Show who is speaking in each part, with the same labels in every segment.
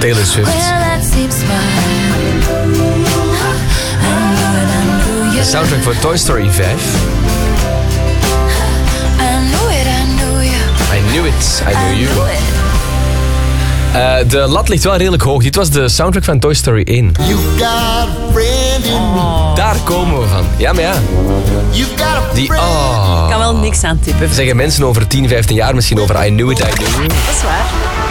Speaker 1: Taylor Swift. De soundtrack voor Toy Story 5. I knew it, I knew you. De lat ligt wel redelijk hoog. Dit was de soundtrack van Toy Story 1. Daar komen we van. Ja, maar ja. Die,
Speaker 2: Ik kan wel niks aan tippen.
Speaker 1: Zeggen mensen over 10, 15 jaar misschien over I knew it, I knew you.
Speaker 2: Dat is waar.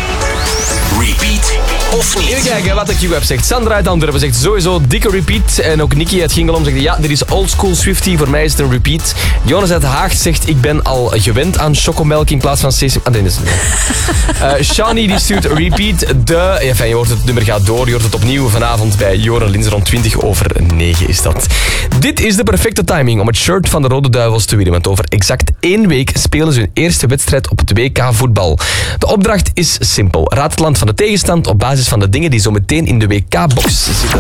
Speaker 3: Repeat of niet?
Speaker 1: Even kijken wat de Q-app zegt. Sandra uit Antwerpen zegt sowieso dikke repeat. En ook Nicky uit Gingelom zegt ja, dit is oldschool Swiftie. Voor mij is het een repeat. Jonas uit Haag zegt ik ben al gewend aan chocomelk in plaats van sesam. Ah, nee, dat is het. Shani die stuurt repeat. Enfin, je hoort het nummer gaat door. Je hoort het opnieuw vanavond bij Joran Lins rond 20:09 is dat. Dit is de perfecte timing om het shirt van de Rode Duivels te winnen. Want over exact 1 week spelen ze hun eerste wedstrijd op het WK voetbal. De opdracht is simpel. Raad het land van de tegenstand op basis van de dingen die zo meteen in de WK-box zitten.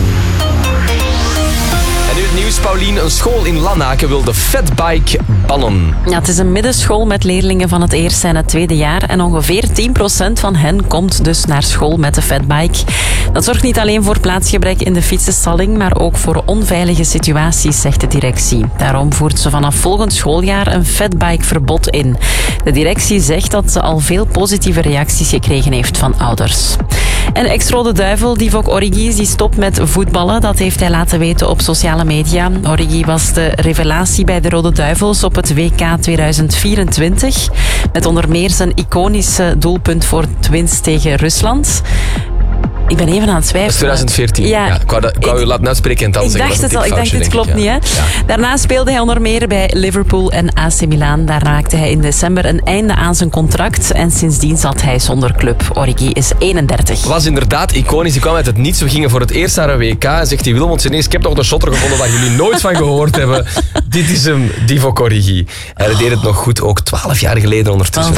Speaker 1: En nu het nieuws, Paulien. Een school in Lanaken wil de fatbike bannen.
Speaker 2: Ja, het is een middenschool met leerlingen van het eerste en het tweede jaar. En ongeveer 10% van hen komt dus naar school met de fatbike. Dat zorgt niet alleen voor plaatsgebrek in de fietsenstalling, maar ook voor onveilige situaties, zegt de directie. Daarom voert ze vanaf volgend schooljaar een fatbikeverbod in. De directie zegt dat ze al veel positieve reacties gekregen heeft van ouders. En ex-Rode Duivel, Divock Origi, die stopt met voetballen. Dat heeft hij laten weten op sociale media. Origi was de revelatie bij de Rode Duivels op het WK 2024. Met onder meer zijn iconische doelpunt voor de winst tegen Rusland. Ik ben even aan het twijfelen.
Speaker 1: Dat is 2014.
Speaker 2: Ja.
Speaker 1: Ik wou u laten uitspreken en dan zeggen.
Speaker 2: Ik dacht het al. Ik dacht, dit klopt niet. Hè? Ja. Daarna speelde hij onder meer bij Liverpool en AC Milan. Daar maakte hij in december een einde aan zijn contract. En sindsdien zat hij zonder club. Origi is 31.
Speaker 1: Was inderdaad iconisch. Die kwam uit het niets. We gingen voor het eerst naar een WK. En zegt hij, Wilmot ineens, ik heb nog een shotter gevonden waar jullie nooit van gehoord hebben. Dit is hem, Divock Origi. Hij deed het nog goed, ook 12 jaar geleden ondertussen.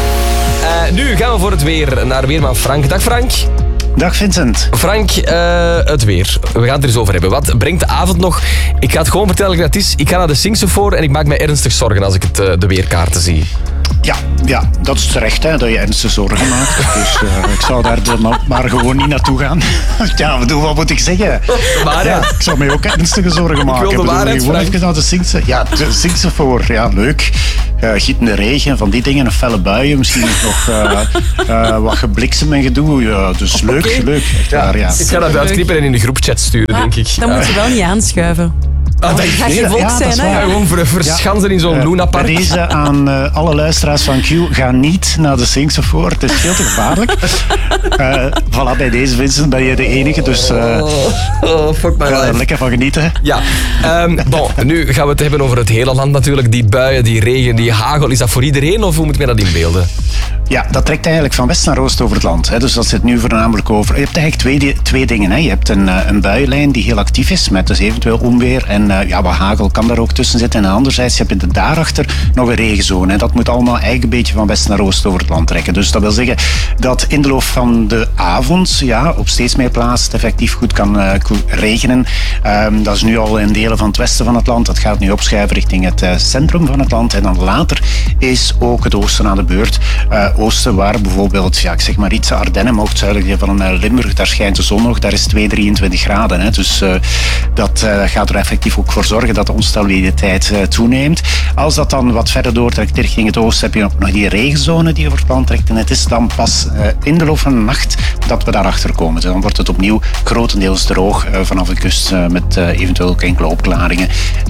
Speaker 1: Nu gaan we voor het weer naar weerman Frank. Dag Frank.
Speaker 4: Dag Vincent.
Speaker 1: Frank, het weer. We gaan het er eens over hebben. Wat brengt de avond nog? Ik ga het gewoon vertellen dat het is. Ik ga naar de Singsefoor en ik maak mij ernstig zorgen als ik de weerkaarten zie.
Speaker 4: Ja, dat is terecht hè, dat je ernstige zorgen maakt. Dus ik zou daar dan maar gewoon niet naartoe gaan. Ja, bedoel, wat moet ik zeggen? Ja, ik zou mij ook ernstige zorgen maken.
Speaker 1: Ik wil de waarheid,
Speaker 4: gewoon even naar de Singse. Ja, de Singsefoor, ja, leuk. Gietende regen, van die dingen, een felle buien. Misschien nog wat gebliksem en gedoe. Ja, dus leuk, echt waar. Ja.
Speaker 1: Ik ga dat uitknippen en in de groepchat sturen, denk ik.
Speaker 2: Dan moet je wel niet aanschuiven.
Speaker 1: Dat
Speaker 2: gaat je volk zijn, hè?
Speaker 1: Gewoon verschansen in zo'n Lunapark.
Speaker 4: Bij deze aan alle luisteraars van Q, ga niet naar de Singsefoor. Het is veel te gevaarlijk. Voilà, bij deze Vincent ben je de enige, dus
Speaker 1: fuck my life.
Speaker 4: Lekker van genieten.
Speaker 1: Ja, nu gaan we het hebben over het hele land natuurlijk. Die buien, die regen, die hagel. Is dat voor iedereen of hoe moet men dat inbeelden?
Speaker 4: Ja, dat trekt eigenlijk van west naar oost over het land. Hè. Dus dat zit nu voornamelijk over... Je hebt eigenlijk twee dingen. Hè. Je hebt een buienlijn die heel actief is, met dus eventueel onweer. En wat hagel kan daar ook tussen zitten. En anderzijds heb je daarachter nog een regenzone. En dat moet allemaal eigenlijk een beetje van west naar oost over het land trekken. Dus dat wil zeggen dat in de loop van de avond op steeds meer plaatsen het effectief goed kan regenen. Dat is nu al in delen van het westen van het land. Dat gaat nu opschuiven richting het centrum van het land. En dan later is ook het oosten aan de beurt. Oosten, waar bijvoorbeeld, ik zeg maar iets, Ardennen, maar ook het zuidelijke van Limburg, daar schijnt de zon nog, daar is 23 graden. Hè. Dus dat gaat er effectief ook voor zorgen dat de onstabiliteit toeneemt. Als dat dan wat verder doortrekt richting het oosten, heb je ook nog die regenzone die over het land trekt. En het is dan pas in de loop van de nacht dat we daarachter komen. Dus dan wordt het opnieuw grotendeels droog vanaf de kust met eventueel ook enkele opklaringen.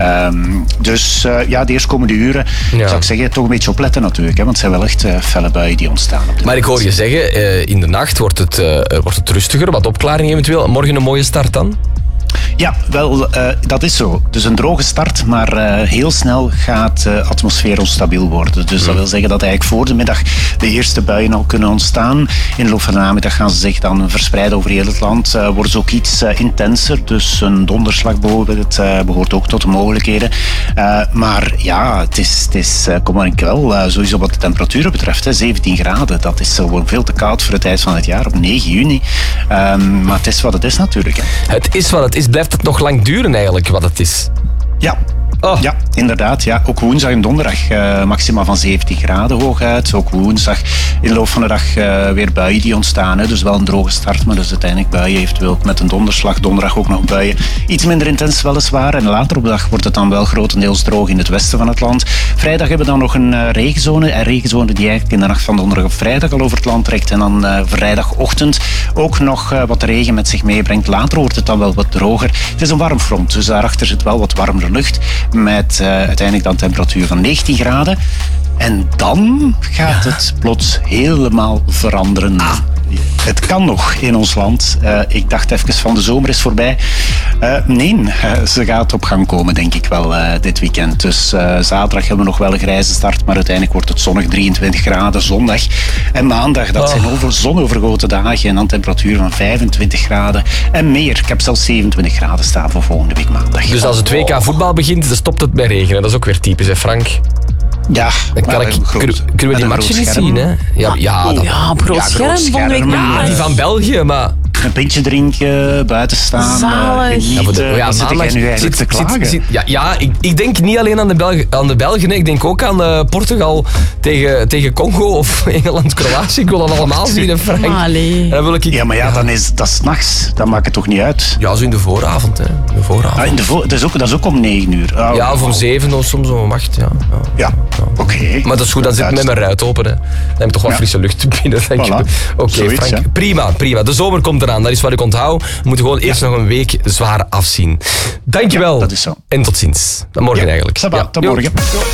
Speaker 4: Dus de eerstkomende uren zou ik zeggen, toch een beetje opletten natuurlijk. Hè, want het zijn wel echt felle buien die ontstaan.
Speaker 1: Maar ik hoor je zeggen, in de nacht wordt het rustiger, wat opklaring eventueel. Morgen een mooie start dan?
Speaker 4: Ja, wel, dat is zo. Dus een droge start, maar heel snel gaat de atmosfeer onstabiel worden. Dus dat wil zeggen dat eigenlijk voor de middag de eerste buien al kunnen ontstaan. In de loop van de namiddag gaan ze zich dan verspreiden over heel het land. Worden ze ook iets intenser, dus een donderslag bijvoorbeeld behoort ook tot de mogelijkheden. Maar ja, het is kom maar wel, sowieso wat de temperaturen betreft, 17 graden. Dat is gewoon veel te koud voor de tijd van het jaar, op 9 juni. Maar het is wat het is natuurlijk. Hè.
Speaker 1: Het is wat het is. Blijft het nog lang duren eigenlijk, wat het is?
Speaker 4: Ja,
Speaker 1: Oh.
Speaker 4: Ja, inderdaad. Ja. Ook woensdag en donderdag maxima van 17 graden hooguit. Ook woensdag in de loop van de dag weer buien die ontstaan. Hè. Dus wel een droge start, maar dus uiteindelijk buien eventueel met een donderslag. Donderdag ook nog buien. Iets minder intens weliswaar. En later op de dag wordt het dan wel grotendeels droog in het westen van het land. Vrijdag hebben we dan nog een regenzone. En regenzone die eigenlijk in de nacht van donderdag op vrijdag al over het land trekt. En dan vrijdagochtend ook nog wat regen met zich meebrengt. Later wordt het dan wel wat droger. Het is een warm front, dus daarachter zit wel wat warmere lucht. Met uiteindelijk dan temperatuur van 19 graden. En dan gaat het plots helemaal veranderen. Het kan nog in ons land. Ik dacht even van de zomer is voorbij. Nee, ze gaat op gang komen denk ik wel dit weekend. Dus zaterdag hebben we nog wel een grijze start, maar uiteindelijk wordt het zonnig 23 graden zondag. En maandag, dat zijn zonovergoten dagen en dan temperatuur van 25 graden en meer. Ik heb zelfs 27 graden staan voor volgende week maandag.
Speaker 1: Dus als het WK voetbal begint, dan stopt het met regenen. Dat is ook weer typisch, hè Frank?
Speaker 4: Ja,
Speaker 1: kunnen we die matchen niet zien, hè? Ja,
Speaker 2: op groot scherm volgende week.
Speaker 1: Ja, die van België, maar...
Speaker 4: Een pintje drinken, buiten staan.
Speaker 2: Zalig.
Speaker 4: Zit nu eigenlijk te klagen?
Speaker 1: Ik denk niet alleen aan de Belgen. Ik denk ook aan Portugal tegen Congo of Engeland-Kroatië. Ik wil dat allemaal zien, Frank. Dan wil ik...
Speaker 4: Ja, maar dan is dat 's nachts. Dat maakt het toch niet uit?
Speaker 1: Ja, zo in de vooravond. Hè. De vooravond.
Speaker 4: Dat is ook om 9 uur.
Speaker 1: Ja, of om 7 of soms om 8.
Speaker 4: Ja. Oké.
Speaker 1: Maar dat is goed, dan zit ik met mijn ruit open. Hè. Dan heb ik toch wat frisse lucht binnen. Oké, Frank. Ja. Prima. De zomer komt eraan, dat is wat ik onthoud. We moeten gewoon eerst nog een week zwaar afzien. Dankjewel.
Speaker 4: Ja, dat is zo.
Speaker 1: En tot ziens. Tot morgen eigenlijk.
Speaker 4: Tot morgen.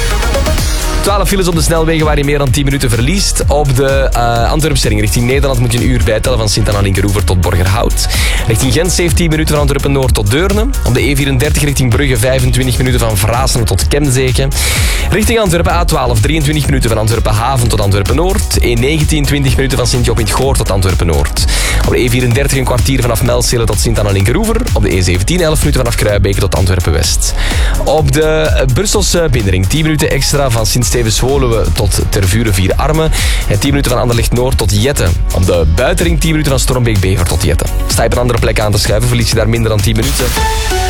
Speaker 1: 12 files op de snelwegen waar je meer dan 10 minuten verliest. Op de Antwerpse ring richting Nederland moet je een uur bijtellen van Sint-Anna-Linkeroever tot Borgerhout. Richting Gent 17 minuten van Antwerpen-Noord tot Deurne. Op de E34 richting Brugge 25 minuten van Vraasen tot Kemzeke. Richting Antwerpen A12 23 minuten van Antwerpen-Haven tot Antwerpen-Noord. E19 20 minuten van Sint-Job-in-het-Goor tot Antwerpen-Noord. Op de E34 een kwartier vanaf Melcele tot Sint-Anna-Linkeroever. Op de E17 11 minuten vanaf Kruibeke tot Antwerpen-West. Op de Brusselse binnenring 10 minuten extra van Sint-Stevens-Woluwe tot Tervuren-Vier-Armen. En 10 minuten van Anderlecht-Noord tot Jetten. Op de buitenring 10 minuten van Stormbeek-Bever tot Jetten. Sta je op een andere plek aan te schuiven, verlies je daar minder dan 10 minuten.